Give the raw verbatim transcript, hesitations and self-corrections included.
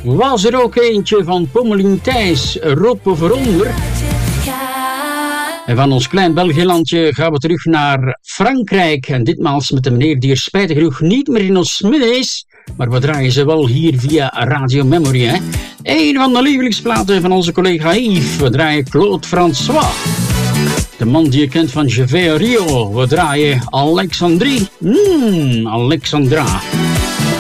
Was er ook eentje van Pommelien Thijs, Roepen vooronder. En van ons klein Belgilandje gaan we terug naar Frankrijk. En ditmaal met de meneer die er spijtig genoeg niet meer in ons midden is. Maar we draaien ze wel hier via Radio Memory. Hè? Een van de lievelingsplaten van onze collega Yves. We draaien Claude François. De man die je kent van Je vais à Rio. We draaien Alexandrie. Hmm, Alexandra.